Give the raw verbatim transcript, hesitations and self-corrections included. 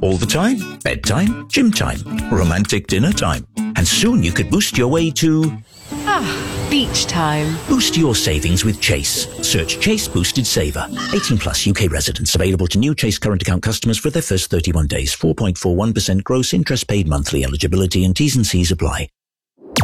All the time, bedtime, gym time, romantic dinner time. And soon you could boost your way to... Ah, beach time. Boost your savings with Chase. Search Chase Boosted Saver. eighteen plus U K residents. Available to new Chase current account customers for their first thirty-one days. four point four one percent gross interest paid monthly. Eligibility and T's and C's apply.